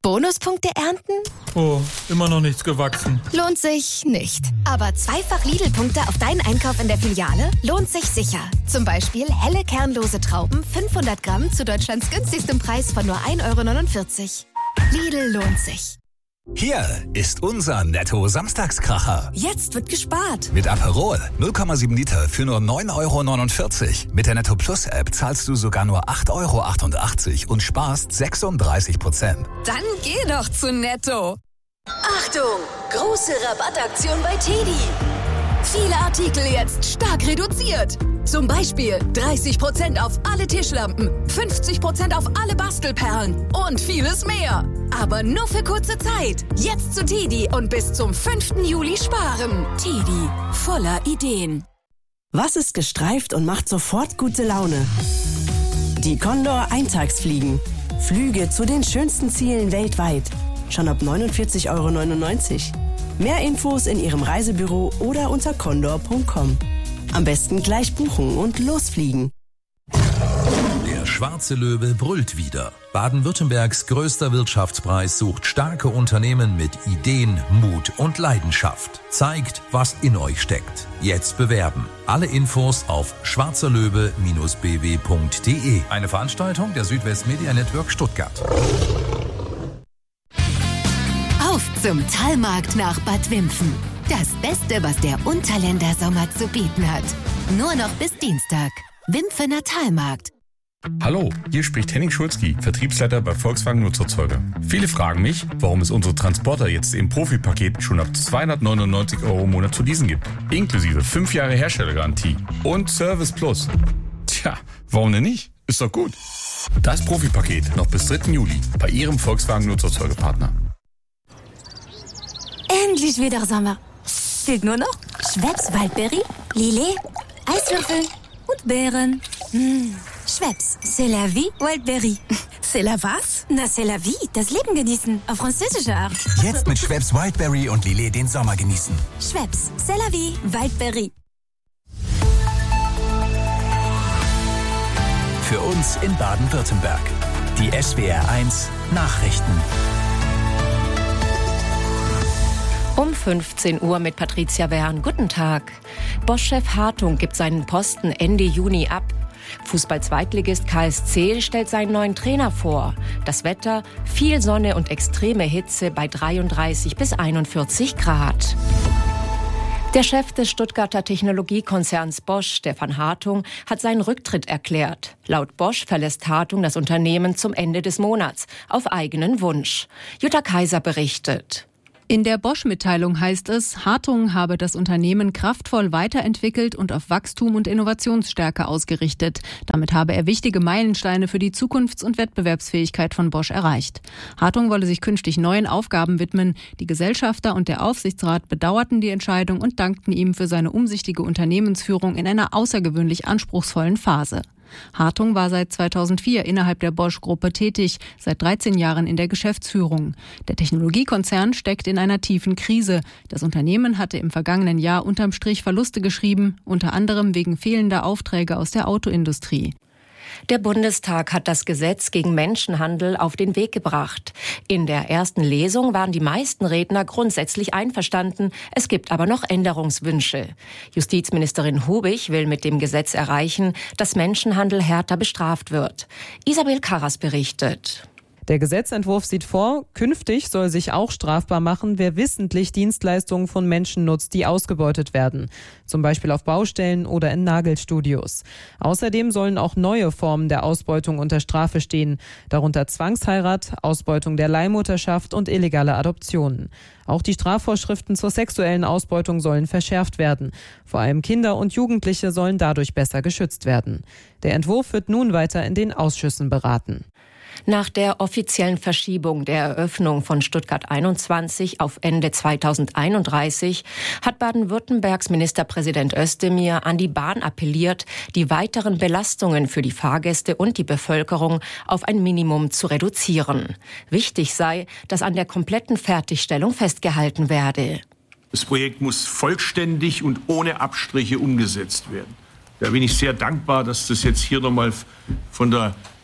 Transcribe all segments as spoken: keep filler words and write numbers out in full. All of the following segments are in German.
Bonuspunkte ernten? Oh, immer noch nichts gewachsen. Lohnt sich nicht. Aber zweifach Lidl-Punkte auf deinen Einkauf in der Filiale lohnt sich sicher. Zum Beispiel helle kernlose Trauben, fünfhundert Gramm zu Deutschlands günstigstem Preis von nur ein Euro neunundvierzig. Lidl lohnt sich. Hier ist unser Netto-Samstagskracher. Jetzt wird gespart. Mit Aperol null Komma sieben Liter für nur neun Euro neunundvierzig. Mit der Netto Plus App zahlst du sogar nur acht Euro achtundachtzig und sparst sechsunddreißig Prozent. Dann geh doch zu Netto. Achtung! Große Rabattaktion bei Teddy. Viele Artikel jetzt stark reduziert. Zum Beispiel dreißig Prozent auf alle Tischlampen, fünfzig Prozent auf alle Bastelperlen und vieles mehr. Aber nur für kurze Zeit. Jetzt zu Teddy und bis zum fünften Juli sparen. Teddy, voller Ideen. Was ist gestreift und macht sofort gute Laune? Die Condor Eintagsfliegen. Flüge zu den schönsten Zielen weltweit. Schon ab neunundvierzig Euro neunundneunzig. Mehr Infos in Ihrem Reisebüro oder unter condor punkt com. Am besten gleich buchen und losfliegen. Der schwarze Löwe brüllt wieder. Baden-Württembergs größter Wirtschaftspreis sucht starke Unternehmen mit Ideen, Mut und Leidenschaft. Zeigt, was in euch steckt. Jetzt bewerben. Alle Infos auf schwarzerlöwe Bindestrich b w punkt d e. Eine Veranstaltung der Südwest Media Network Stuttgart. Auf zum Thalmarkt nach Bad Wimpfen. Das Beste, was der Unterländer Sommer zu bieten hat. Nur noch bis Dienstag. Wimpfener Thalmarkt. Hallo, hier spricht Henning Schulzki, Vertriebsleiter bei Volkswagen Nutzerzeuger. Viele fragen mich, warum es unsere Transporter jetzt im Profi-Paket schon ab zweihundertneunundneunzig Euro im Monat zu leasen gibt. Inklusive fünf Jahre Herstellergarantie und Service Plus. Tja, warum denn nicht? Ist doch gut. Das Profi-Paket noch bis dritten Juli bei Ihrem Volkswagen Nutzerzeugerpartner. Endlich wieder Sommer. Fehlt nur noch Schweppes Waldberry, Lillet, Eiswürfel und Beeren. Mmh. Schweppes, c'est la vie, Wildberry. C'est la was? Na, c'est la vie, das Leben genießen, auf französische Art. Jetzt mit Schweppes Wildberry und Lillet den Sommer genießen. Schweppes, c'est la vie, Wildberry. Für uns in Baden-Württemberg. Die S W R eins Nachrichten. Um fünfzehn Uhr mit Patricia Wern. Guten Tag. Bosch-Chef Hartung gibt seinen Posten Ende Juni ab. Fußball-Zweitligist K S C stellt seinen neuen Trainer vor. Das Wetter, viel Sonne und extreme Hitze bei dreiunddreißig bis einundvierzig Grad. Der Chef des Stuttgarter Technologiekonzerns Bosch, Stefan Hartung, hat seinen Rücktritt erklärt. Laut Bosch verlässt Hartung das Unternehmen zum Ende des Monats, auf eigenen Wunsch. Jutta Kaiser berichtet. In der Bosch-Mitteilung heißt es, Hartung habe das Unternehmen kraftvoll weiterentwickelt und auf Wachstum und Innovationsstärke ausgerichtet. Damit habe er wichtige Meilensteine für die Zukunfts- und Wettbewerbsfähigkeit von Bosch erreicht. Hartung wolle sich künftig neuen Aufgaben widmen. Die Gesellschafter und der Aufsichtsrat bedauerten die Entscheidung und dankten ihm für seine umsichtige Unternehmensführung in einer außergewöhnlich anspruchsvollen Phase. Hartung war seit zweitausendvier innerhalb der Bosch-Gruppe tätig, seit dreizehn Jahren in der Geschäftsführung. Der Technologiekonzern steckt in einer tiefen Krise. Das Unternehmen hatte im vergangenen Jahr unterm Strich Verluste geschrieben, unter anderem wegen fehlender Aufträge aus der Autoindustrie. Der Bundestag hat das Gesetz gegen Menschenhandel auf den Weg gebracht. In der ersten Lesung waren die meisten Redner grundsätzlich einverstanden. Es gibt aber noch Änderungswünsche. Justizministerin Hubig will mit dem Gesetz erreichen, dass Menschenhandel härter bestraft wird. Isabel Karras berichtet. Der Gesetzentwurf sieht vor, künftig soll sich auch strafbar machen, wer wissentlich Dienstleistungen von Menschen nutzt, die ausgebeutet werden. Zum Beispiel auf Baustellen oder in Nagelstudios. Außerdem sollen auch neue Formen der Ausbeutung unter Strafe stehen. Darunter Zwangsheirat, Ausbeutung der Leihmutterschaft und illegale Adoptionen. Auch die Strafvorschriften zur sexuellen Ausbeutung sollen verschärft werden. Vor allem Kinder und Jugendliche sollen dadurch besser geschützt werden. Der Entwurf wird nun weiter in den Ausschüssen beraten. Nach der offiziellen Verschiebung der Eröffnung von Stuttgart einundzwanzig auf Ende zweitausendeinunddreißig hat Baden-Württembergs Ministerpräsident Özdemir an die Bahn appelliert, die weiteren Belastungen für die Fahrgäste und die Bevölkerung auf ein Minimum zu reduzieren. Wichtig sei, dass an der kompletten Fertigstellung festgehalten werde. Das Projekt muss vollständig und ohne Abstriche umgesetzt werden. Da bin ich sehr dankbar, dass das jetzt hier nochmal von der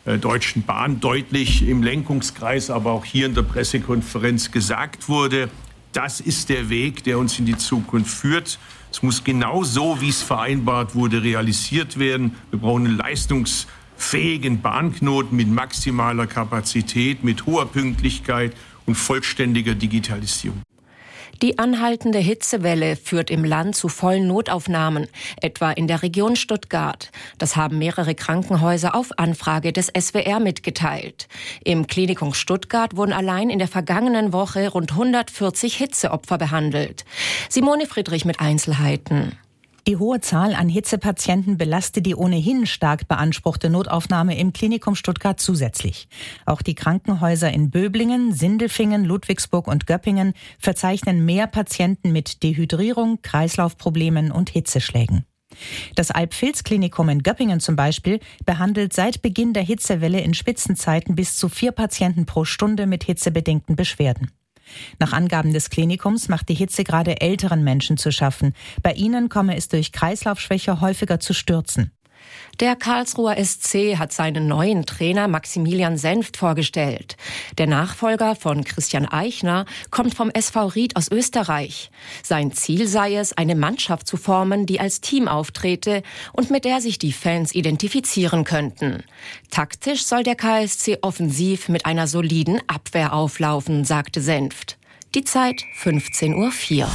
äh, Deutschen Bahn deutlich im Lenkungskreis, aber auch hier in der Pressekonferenz gesagt wurde, das ist der Weg, der uns in die Zukunft führt. Es muss genau so, wie es vereinbart wurde, realisiert werden. Wir brauchen einen leistungsfähigen Bahnknoten mit maximaler Kapazität, mit hoher Pünktlichkeit und vollständiger Digitalisierung. Die anhaltende Hitzewelle führt im Land zu vollen Notaufnahmen, etwa in der Region Stuttgart. Das haben mehrere Krankenhäuser auf Anfrage des S W R mitgeteilt. Im Klinikum Stuttgart wurden allein in der vergangenen Woche rund hundertvierzig Hitzeopfer behandelt. Simone Friedrich mit Einzelheiten. Die hohe Zahl an Hitzepatienten belastet die ohnehin stark beanspruchte Notaufnahme im Klinikum Stuttgart zusätzlich. Auch die Krankenhäuser in Böblingen, Sindelfingen, Ludwigsburg und Göppingen verzeichnen mehr Patienten mit Dehydrierung, Kreislaufproblemen und Hitzeschlägen. Das Alb-Vils-Klinikum in Göppingen zum Beispiel behandelt seit Beginn der Hitzewelle in Spitzenzeiten bis zu vier Patienten pro Stunde mit hitzebedingten Beschwerden. Nach Angaben des Klinikums macht die Hitze gerade älteren Menschen zu schaffen. Bei ihnen komme es durch Kreislaufschwäche häufiger zu Stürzen. Der Karlsruher S C hat seinen neuen Trainer Maximilian Senft vorgestellt. Der Nachfolger von Christian Eichner kommt vom S V Ried aus Österreich. Sein Ziel sei es, eine Mannschaft zu formen, die als Team auftrete und mit der sich die Fans identifizieren könnten. Taktisch soll der K S C offensiv mit einer soliden Abwehr auflaufen, sagte Senft. Die Zeit fünfzehn Uhr vier.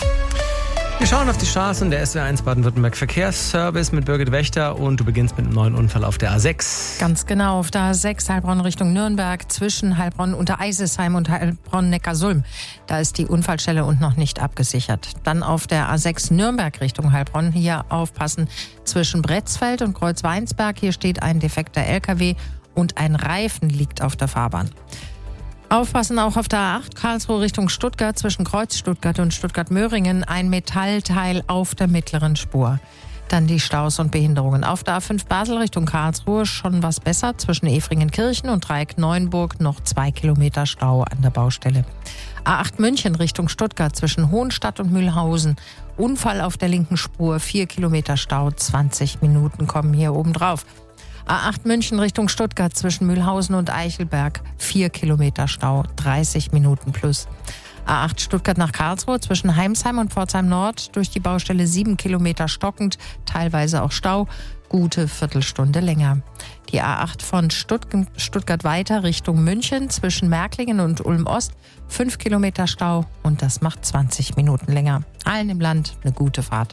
Wir schauen auf die Straßen, der S W R eins Baden-Württemberg Verkehrsservice mit Birgit Wächter und du beginnst mit einem neuen Unfall auf der A sechs. Ganz genau, auf der A sechs Heilbronn Richtung Nürnberg zwischen Heilbronn unter Eisesheim und Heilbronn Neckarsulm. Da ist die Unfallstelle und noch nicht abgesichert. Dann auf der A sechs Nürnberg Richtung Heilbronn, hier aufpassen zwischen Bretzfeld und Kreuzweinsberg. Hier steht ein defekter L K W und ein Reifen liegt auf der Fahrbahn. Aufpassen auch auf der A acht Karlsruhe Richtung Stuttgart zwischen Kreuz Stuttgart und Stuttgart-Möhringen. Ein Metallteil auf der mittleren Spur. Dann die Staus und Behinderungen. Auf der A fünf Basel Richtung Karlsruhe schon was besser. Zwischen Efringenkirchen und Dreieck-Neuenburg noch zwei Kilometer Stau an der Baustelle. A acht München Richtung Stuttgart zwischen Hohenstadt und Mühlhausen. Unfall auf der linken Spur, vier Kilometer Stau, zwanzig Minuten kommen hier oben drauf. A acht München Richtung Stuttgart zwischen Mühlhausen und Eichelberg, vier Kilometer Stau, dreißig Minuten plus. A acht Stuttgart nach Karlsruhe zwischen Heimsheim und Pforzheim Nord durch die Baustelle sieben Kilometer stockend, teilweise auch Stau, gute Viertelstunde länger. Die A acht von Stuttgart, Stuttgart weiter Richtung München zwischen Märklingen und Ulm Ost, fünf Kilometer Stau und das macht zwanzig Minuten länger. Allen im Land eine gute Fahrt.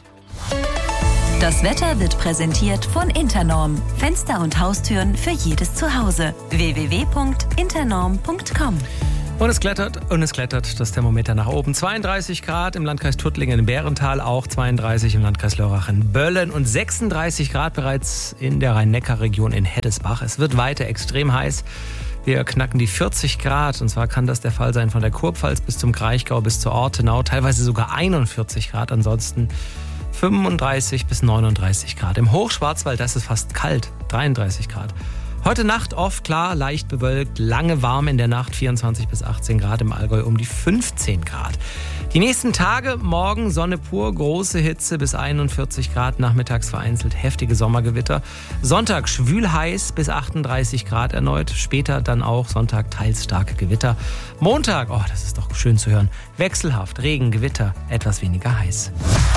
Das Wetter wird präsentiert von Internorm. Fenster und Haustüren für jedes Zuhause. w w w punkt internorm punkt com. Und es klettert und es klettert das Thermometer nach oben. zweiunddreißig Grad im Landkreis Tuttlingen in Bärental, auch zweiunddreißig im Landkreis Lörrach in Böllen und sechsunddreißig Grad bereits in der Rhein-Neckar-Region in Heddesbach. Es wird weiter extrem heiß. Wir knacken die vierzig Grad und zwar kann das der Fall sein von der Kurpfalz bis zum Kraichgau bis zur Ortenau, teilweise sogar einundvierzig Grad, ansonsten fünfunddreißig bis neununddreißig Grad. Im Hochschwarzwald, das ist fast kalt, dreiunddreißig Grad. Heute Nacht oft klar, leicht bewölkt, lange warm in der Nacht, vierundzwanzig bis achtzehn Grad, im Allgäu um die fünfzehn Grad. Die nächsten Tage, morgen Sonne pur, große Hitze bis einundvierzig Grad, nachmittags vereinzelt heftige Sommergewitter. Sonntag schwül heiß bis achtunddreißig Grad erneut, später dann auch Sonntag teils starke Gewitter. Montag, oh, das ist doch schön zu hören, wechselhaft, Regen, Gewitter, etwas weniger heiß.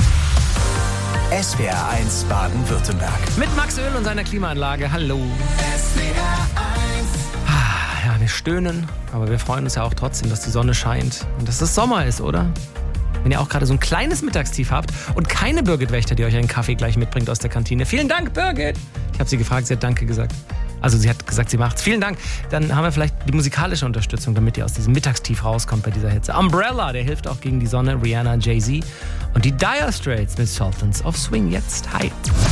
S W R eins Baden-Württemberg. Mit Max Öl und seiner Klimaanlage. Hallo. S W R eins. Ja, wir stöhnen, aber wir freuen uns ja auch trotzdem, dass die Sonne scheint und dass es Sommer ist, oder? Wenn ihr auch gerade so ein kleines Mittagstief habt und keine Birgit Wächter, die euch einen Kaffee gleich mitbringt aus der Kantine. Vielen Dank, Birgit! Ich habe sie gefragt, sie hat Danke gesagt. Also sie hat gesagt, sie macht's. Vielen Dank. Dann haben wir vielleicht die musikalische Unterstützung, damit ihr aus diesem Mittagstief rauskommt bei dieser Hitze. Umbrella, der hilft auch gegen die Sonne. Rihanna, Jay-Z und die Dire Straits mit Sultans of Swing jetzt. Hi.